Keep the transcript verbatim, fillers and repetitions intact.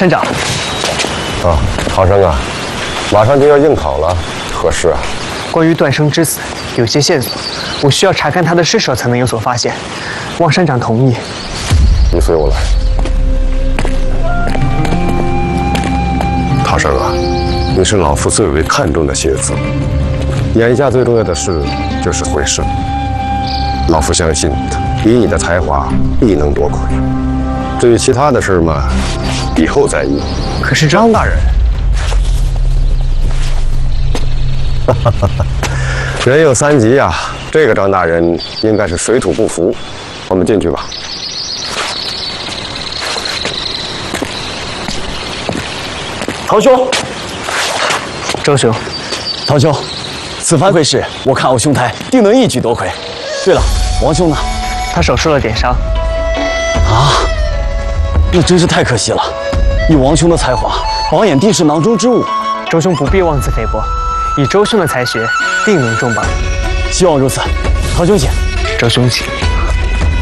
山长。 啊，唐生啊，马上就要应考了，何事啊？ 关于段生之死，有些线索，我需要查看他的尸首才能有所发现。望山长同意。 你随我来。唐生啊，你是老夫最为看重的学子，眼下最重要的事就是会试。老夫相信，以你的才华，必能夺魁。至于其他的事嘛，以后再议。 可是张大人， 人有三急呀、啊，这个张大人应该是水土不服。我们进去吧。 唐兄， 周兄， 唐兄，此番会试，我看我兄台定能一举夺魁。对了，王兄呢？ 他手受了点伤。 啊，那真是太可惜了。以王兄的才华，榜眼定是囊中之物。 周兄不必妄自菲薄，以周兄的才学，定能中榜。 希望如此。唐兄请。 周兄请。